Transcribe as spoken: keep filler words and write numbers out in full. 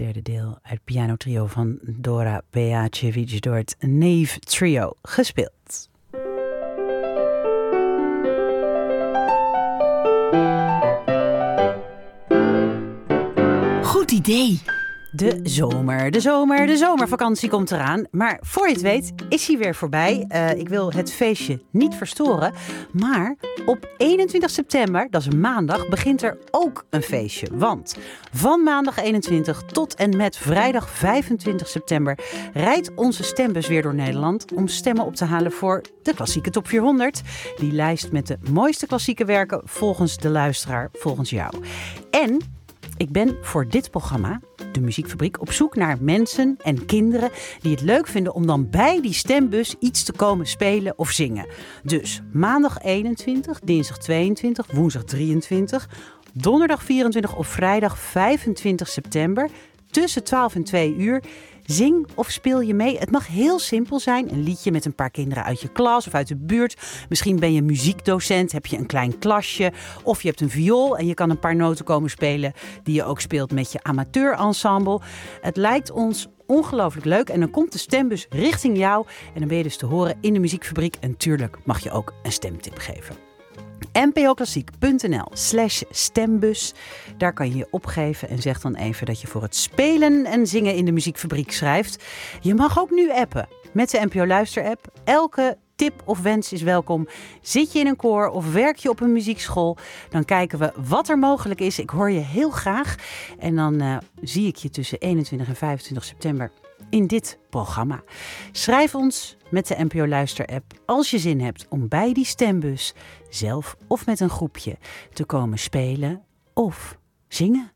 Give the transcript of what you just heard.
derde deel uit het pianotrio van Dora Pejacevic door het Neve Trio gespeeld. Goed idee. De zomer, de zomer, de zomervakantie komt eraan. Maar voor je het weet is hij weer voorbij. Uh, ik wil het feestje niet verstoren. Maar op eenentwintig september, dat is een maandag, begint er ook een feestje. Want van maandag eenentwintig tot en met vrijdag vijfentwintig september rijdt onze stembus weer door Nederland om stemmen op te halen voor de klassieke top vierhonderd. Die lijst met de mooiste klassieke werken volgens de luisteraar, volgens jou. En ik ben voor dit programma, de Muziekfabriek, op zoek naar mensen en kinderen die het leuk vinden om dan bij die stembus iets te komen spelen of zingen. Dus maandag eenentwintig, dinsdag tweeëntwintig, woensdag drieëntwintig, donderdag vierentwintig of vrijdag vijfentwintig september tussen twaalf en twee uur. Zing of speel je mee. Het mag heel simpel zijn. Een liedje met een paar kinderen uit je klas of uit de buurt. Misschien ben je muziekdocent, heb je een klein klasje. Of je hebt een viool en je kan een paar noten komen spelen die je ook speelt met je amateurensemble. Het lijkt ons ongelooflijk leuk. En dan komt de stembus richting jou. En dan ben je dus te horen in de Muziekfabriek. En tuurlijk mag je ook een stemtip geven. npoklassiek.nl slash stembus. Daar kan je je opgeven en zeg dan even dat je voor het spelen en zingen in de Muziekfabriek schrijft. Je mag ook nu appen met de N P O Luister app. Elke tip of wens is welkom. Zit je in een koor of werk je op een muziekschool? Dan kijken we wat er mogelijk is. Ik hoor je heel graag. En dan uh, zie ik je tussen eenentwintig en vijfentwintig september in dit programma. Schrijf ons met de N P O Luister app als je zin hebt om bij die stembus zelf of met een groepje te komen spelen of zingen.